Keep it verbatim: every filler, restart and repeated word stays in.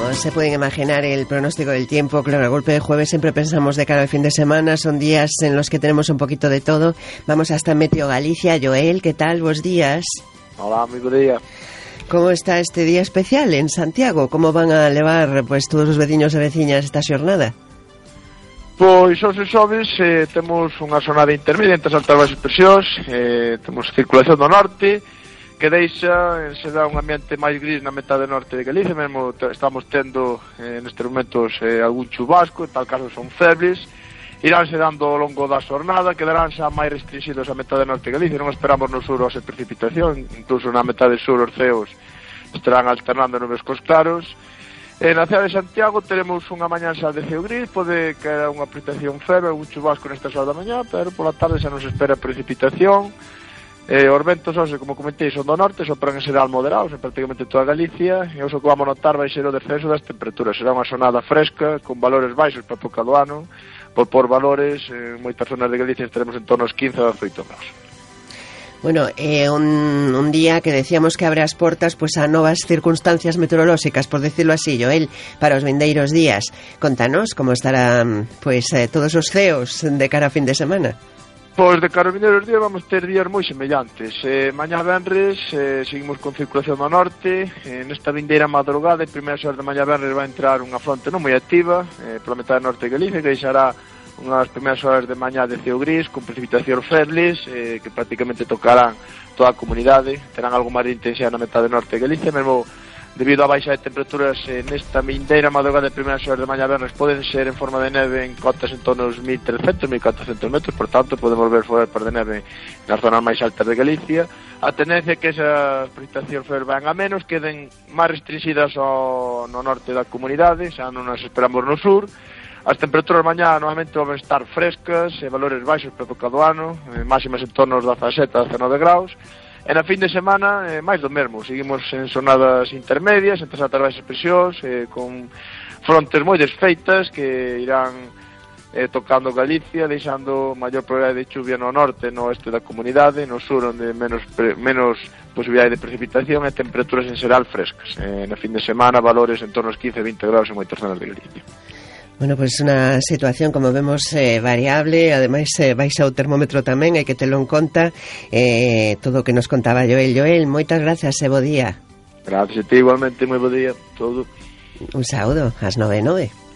Como se pueden imaginar, el pronóstico del tiempo, claro, a golpe de jueves siempre pensamos de cara al fin de semana, son días en los que tenemos un poquito de todo. Vamos hasta Meteo Galicia. Joel, ¿qué tal? Buenos días. Hola, muy buen día. ¿Cómo está este día especial en Santiago? ¿Cómo van a levar pues todos os veciños e veciñas esta xornada? Pois hoxe xoves eh, temos unha xornada intermedia entre as altas baixas presións, eh, temos circulación do norte, que deixa, se dá un ambiente máis gris na metade norte de Galicia, mesmo estamos tendo eh, nestes momentos eh, algún chubasco, en tal caso son febles, iránse dando ao longo da xornada, quedarán xa máis restringidos a metade norte de Galicia, non esperamos no sur a precipitación, incluso na metade sur os ceos estarán alternando nubes cos claros. E na cidade de Santiago teremos unha mañá xa de ceo gris, pode caer unha precipitación feble, algún chubasco nestas horas da mañá, pero pola tarde xa non se espera precipitación. Eh, os ventos hoxe, como comentei, son do norte, sopran en xeral moderados en prácticamente toda Galicia, e hoxe que vamos notar vai ser o descenso das temperaturas. Será unha xornada fresca, con valores baixos para a época do ano, por por valores, en eh, moitas zonas de Galicia estaremos en torno aos quince a dezaoito graus. Bueno, eh, un, un día que decíamos que abre as portas pues, a novas circunstancias meteorolóxicas, por decirlo así, Joel, para os vindeiros días. Contanos como estarán pues, eh, todos os ceos de cara a fin de semana. Pois de cara aos vindeiros días vamos ter días moi semellantes. Eh, mañá venres eh, seguimos con circulación do norte, eh, nesta vindeira madrugada e primeiras horas de mañá venres vai entrar unha fronte non moi activa eh, pola metade norte de Galicia, que deixará unhas primeiras horas de mañá de ceo gris con precipitacións febles eh, que prácticamente tocarán toda a comunidade, terán algo máis de intensidade na metade norte de Galicia, mesmo debido á baixa de temperaturas eh, nesta vindeira madrugada de primeiras horas de mañá vernes poden ser en forma de neve en cotas en torno aos mil trescentos, mil catrocentos metros, por tanto podemos ver fogares de neve nas zonas máis altas de Galicia. A tendencia é que esas precipitacións van a menos, queden máis restringidas ao, no norte da comunidade, xa non as esperamos no sur. As temperaturas mañá normalmente vão estar frescas, e valores baixos para a época do ano, eh, máximas en torno aos dezasete a dezanove graus. E na fin de semana, eh, máis do mesmo, seguimos en xornadas intermedias, entre as altas baixas presións, eh, con frontes moi desfeitas que irán eh, tocando Galicia, deixando maior probabilidade de chuvia no norte e no oeste da comunidade, no sur onde menos, pre, menos posibilidade de precipitación e temperaturas en xeral frescas. Eh, na fin de semana, valores en torno aos quince a vinte graus en moitas zonas de Galicia. Bueno, pues una situación, como vemos, eh, variable, ademais eh, baixa o termómetro tamén, hai que telo en conta, eh, todo o que nos contaba Joel. Joel, moitas gracias e bo día. Gracias a ti, igualmente, moi bo día, todo. Un saúdo, ás nove e nove.